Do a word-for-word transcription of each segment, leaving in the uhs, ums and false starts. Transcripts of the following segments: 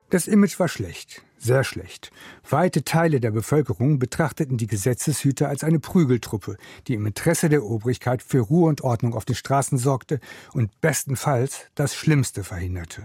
Das Image war schlecht, sehr schlecht. Weite Teile der Bevölkerung betrachteten die Gesetzeshüter als eine Prügeltruppe, die im Interesse der Obrigkeit für Ruhe und Ordnung auf den Straßen sorgte und bestenfalls das Schlimmste verhinderte.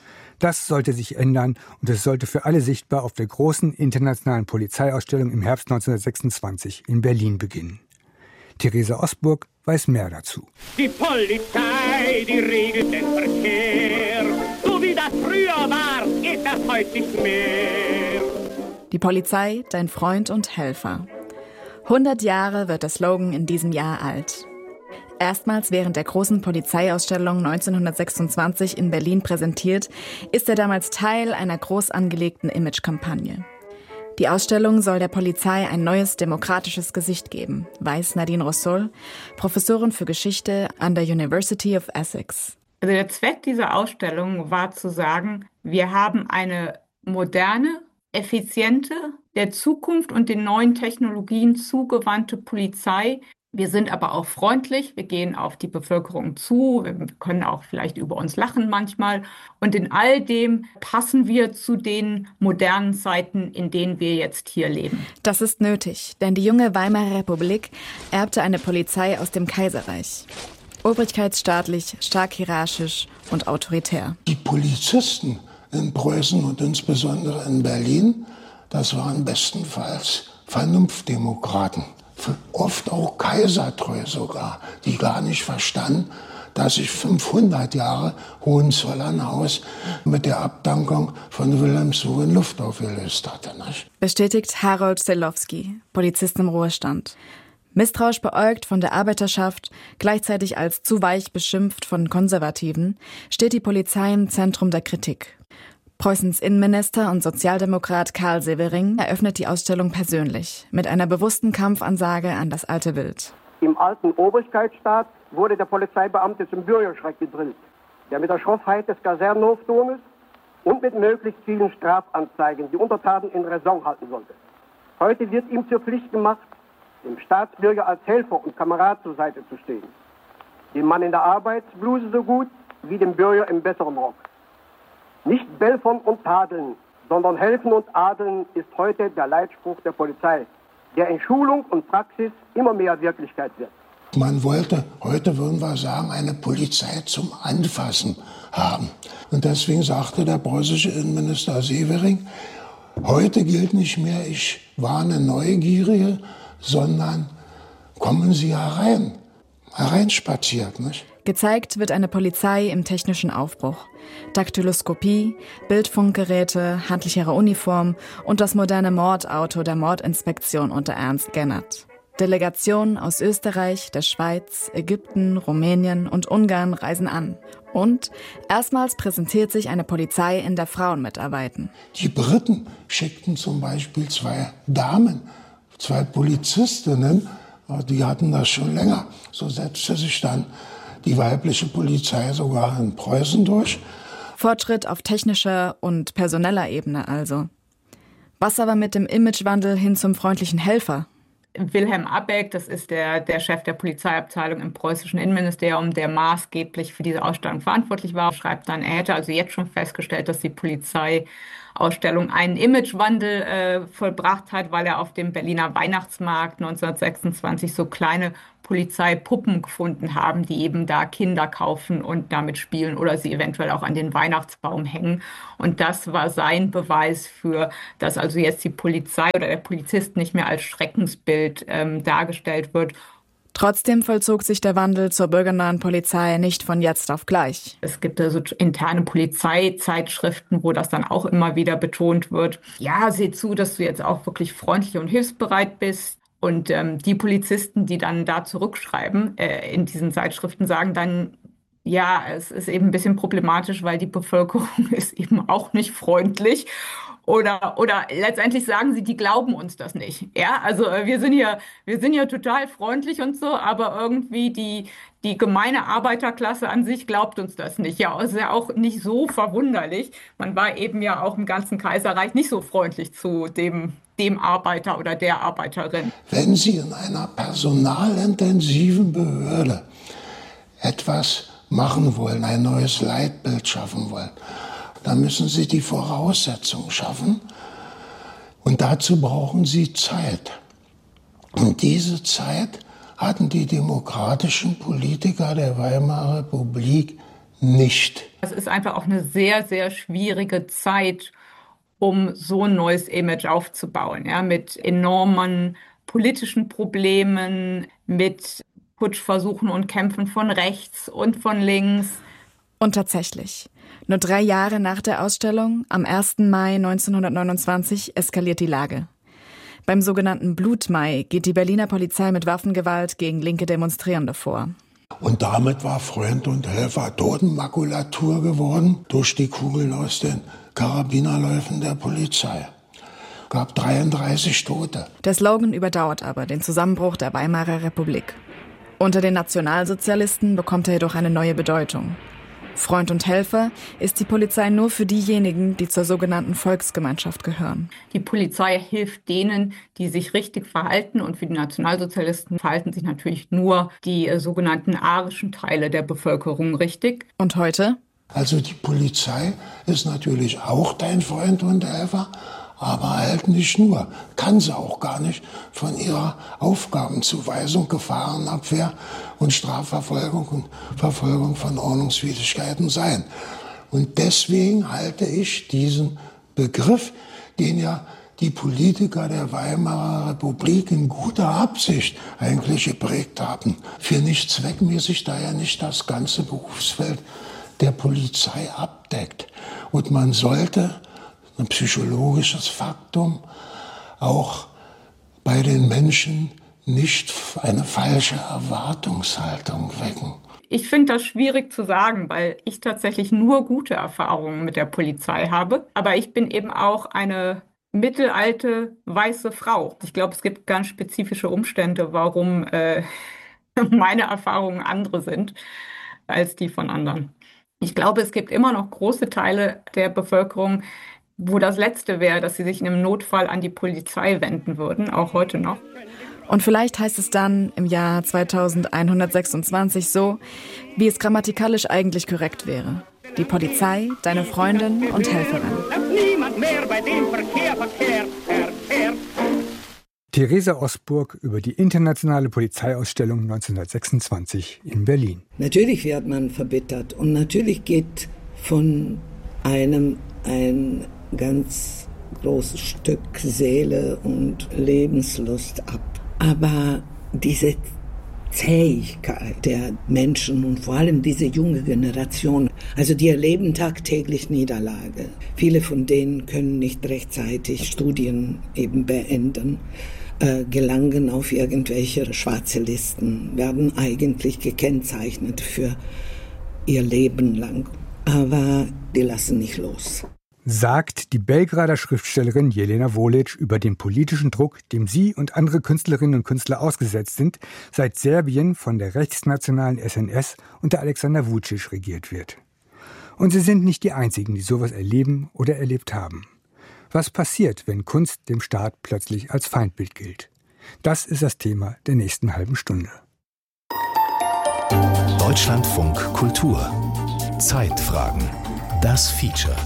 Das sollte sich ändern und es sollte für alle sichtbar auf der großen internationalen Polizeiausstellung im Herbst neunzehnhundertsechsundzwanzig in Berlin beginnen. Theresa Osburg weiß mehr dazu. Die Polizei, die regelt den Verkehr. So wie das früher war, ist das heute nicht mehr. Die Polizei, dein Freund und Helfer. hundert Jahre wird der Slogan in diesem Jahr alt. Erstmals während der großen Polizeiausstellung neunzehnhundertsechsundzwanzig in Berlin präsentiert, ist er damals Teil einer groß angelegten Imagekampagne. Die Ausstellung soll der Polizei ein neues demokratisches Gesicht geben, weiß Nadine Rossol, Professorin für Geschichte an der University of Essex. Also der Zweck dieser Ausstellung war zu sagen, wir haben eine moderne, effiziente, der Zukunft und den neuen Technologien zugewandte Polizei. Wir sind aber auch freundlich, wir gehen auf die Bevölkerung zu, wir können auch vielleicht über uns lachen manchmal. Und in all dem passen wir zu den modernen Zeiten, in denen wir jetzt hier leben. Das ist nötig, denn die junge Weimarer Republik erbte eine Polizei aus dem Kaiserreich. Obrigkeitsstaatlich, stark hierarchisch und autoritär. Die Polizisten in Preußen und insbesondere in Berlin, das waren bestenfalls Vernunftdemokraten. Oft auch kaisertreu sogar, die gar nicht verstanden, dass sich fünfhundert Jahre Hohenzollernhaus mit der Abdankung von Wilhelmshohe in Luft aufgelöst hatte. Nicht? Bestätigt Harold Selowski, Polizist im Ruhestand. Misstrauisch beäugt von der Arbeiterschaft, gleichzeitig als zu weich beschimpft von Konservativen, steht die Polizei im Zentrum der Kritik. Preußens Innenminister und Sozialdemokrat Karl Severing eröffnet die Ausstellung persönlich mit einer bewussten Kampfansage an das alte Wild. Im alten Obrigkeitsstaat wurde der Polizeibeamte zum Bürgerschreck gedrillt, der mit der Schroffheit des Kasernenhofturmes und mit möglichst vielen Strafanzeigen die Untertanen in Raison halten sollte. Heute wird ihm zur Pflicht gemacht, dem Staatsbürger als Helfer und Kamerad zur Seite zu stehen. Dem Mann in der Arbeitsbluse so gut wie dem Bürger im besseren Rock. Nicht belfern und tadeln, sondern helfen und adeln ist heute der Leitspruch der Polizei, der in Schulung und Praxis immer mehr Wirklichkeit wird. Man wollte, heute würden wir sagen, eine Polizei zum Anfassen haben. Und deswegen sagte der preußische Innenminister Severing, heute gilt nicht mehr, ich warne Neugierige, sondern kommen Sie herein, hereinspaziert, nicht? Gezeigt wird eine Polizei im technischen Aufbruch. Daktyloskopie, Bildfunkgeräte, handlichere Uniform und das moderne Mordauto der Mordinspektion unter Ernst Gennert. Delegationen aus Österreich, der Schweiz, Ägypten, Rumänien und Ungarn reisen an. Und erstmals präsentiert sich eine Polizei, in der Frauen mitarbeiten. Die Briten schickten zum Beispiel zwei Damen, zwei Polizistinnen, die hatten das schon länger. So setzte sich dann die weibliche Polizei sogar in Preußen durch. Fortschritt auf technischer und personeller Ebene also. Was aber mit dem Imagewandel hin zum freundlichen Helfer? Wilhelm Abegg, das ist der, der Chef der Polizeiabteilung im preußischen Innenministerium, der maßgeblich für diese Ausstellung verantwortlich war, schreibt dann, er hätte also jetzt schon festgestellt, dass die Polizeiausstellung einen Imagewandel äh, vollbracht hat, weil er auf dem Berliner Weihnachtsmarkt neunzehnhundertsechsundzwanzig so kleine Polizeipuppen gefunden haben, die eben da Kinder kaufen und damit spielen oder sie eventuell auch an den Weihnachtsbaum hängen. Und das war sein Beweis für, dass also jetzt die Polizei oder der Polizist nicht mehr als Schreckensbild ähm, dargestellt wird. Trotzdem vollzog sich der Wandel zur bürgernahen Polizei nicht von jetzt auf gleich. Es gibt also interne Polizeizeitschriften, wo das dann auch immer wieder betont wird. Ja, seh zu, dass du jetzt auch wirklich freundlich und hilfsbereit bist. Und ähm, die Polizisten, die dann da zurückschreiben äh, in diesen Zeitschriften, sagen dann, ja, es ist eben ein bisschen problematisch, weil die Bevölkerung ist eben auch nicht freundlich. Oder, oder letztendlich sagen sie, die glauben uns das nicht. Ja, also wir sind hier, wir sind hier total freundlich und so, aber irgendwie die, die gemeine Arbeiterklasse an sich glaubt uns das nicht. Ja, ist ja auch nicht so verwunderlich. Man war eben ja auch im ganzen Kaiserreich nicht so freundlich zu dem, dem Arbeiter oder der Arbeiterin. Wenn Sie in einer personalintensiven Behörde etwas machen wollen, ein neues Leitbild schaffen wollen, Da müssen Sie die Voraussetzungen schaffen. Und dazu brauchen Sie Zeit. Und diese Zeit hatten die demokratischen Politiker der Weimarer Republik nicht. Es ist einfach auch eine sehr, sehr schwierige Zeit, um so ein neues Image aufzubauen, ja, mit enormen politischen Problemen, mit Putschversuchen und Kämpfen von rechts und von links. Und tatsächlich, nur drei Jahre nach der Ausstellung, am ersten Mai neunzehnhundertneunundzwanzig, eskaliert die Lage. Beim sogenannten Blutmai geht die Berliner Polizei mit Waffengewalt gegen linke Demonstrierende vor. Und damit war Freund und Helfer Totenmakulatur geworden durch die Kugeln aus den Karabinerläufen der Polizei. Gab dreiunddreißig Tote. Der Slogan überdauert aber den Zusammenbruch der Weimarer Republik. Unter den Nationalsozialisten bekommt er jedoch eine neue Bedeutung. Freund und Helfer ist die Polizei nur für diejenigen, die zur sogenannten Volksgemeinschaft gehören. Die Polizei hilft denen, die sich richtig verhalten, und für die Nationalsozialisten verhalten sich natürlich nur die äh, sogenannten arischen Teile der Bevölkerung richtig. Und heute? Also die Polizei ist natürlich auch dein Freund und Helfer, aber halt nicht nur. Kann sie auch gar nicht von ihrer Aufgabenzuweisung, Gefahrenabwehr und Strafverfolgung und Verfolgung von Ordnungswidrigkeiten sein. Und deswegen halte ich diesen Begriff, den ja die Politiker der Weimarer Republik in guter Absicht eigentlich geprägt haben, für nicht zweckmäßig, da er nicht das ganze Berufsfeld der Polizei abdeckt. Und man sollte, ein psychologisches Faktum, auch bei den Menschen nicht eine falsche Erwartungshaltung wecken. Ich finde das schwierig zu sagen, weil ich tatsächlich nur gute Erfahrungen mit der Polizei habe. Aber ich bin eben auch eine mittelalte weiße Frau. Ich glaube, es gibt ganz spezifische Umstände, warum äh, meine Erfahrungen andere sind als die von anderen. Ich glaube, es gibt immer noch große Teile der Bevölkerung, wo das Letzte wäre, dass sie sich in einem Notfall an die Polizei wenden würden, auch heute noch. Und vielleicht heißt es dann im Jahr zweitausendeinhundertsechsundzwanzig so, wie es grammatikalisch eigentlich korrekt wäre. Die Polizei, deine Freundin und Helferin. Dass niemand mehr bei dem Verkehr verkehrt, verkehrt. Theresa Osburg über die internationale Polizeiausstellung neunzehnhundertsechsundzwanzig in Berlin. Natürlich wird man verbittert und natürlich geht von einem ein ganz großes Stück Seele und Lebenslust ab. Aber diese Zähigkeit der Menschen und vor allem diese junge Generation, also die erleben tagtäglich Niederlage. Viele von denen können nicht rechtzeitig Studien eben beenden, äh, gelangen auf irgendwelche schwarze Listen, werden eigentlich gekennzeichnet für ihr Leben lang. Aber die lassen nicht los. Sagt die Belgrader Schriftstellerin Jelena Volic über den politischen Druck, dem sie und andere Künstlerinnen und Künstler ausgesetzt sind, seit Serbien von der rechtsnationalen S N S unter Alexander Vučić regiert wird. Und sie sind nicht die Einzigen, die sowas erleben oder erlebt haben. Was passiert, wenn Kunst dem Staat plötzlich als Feindbild gilt? Das ist das Thema der nächsten halben Stunde. Deutschlandfunk Kultur. Zeitfragen. Das Feature.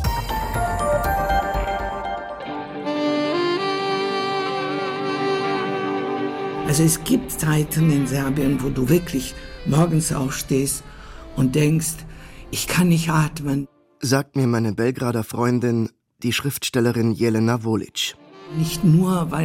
Also es gibt Zeiten in Serbien, wo du wirklich morgens aufstehst und denkst, ich kann nicht atmen. Sagt mir meine Belgrader Freundin, die Schriftstellerin Jelena Volic. Nicht nur, weil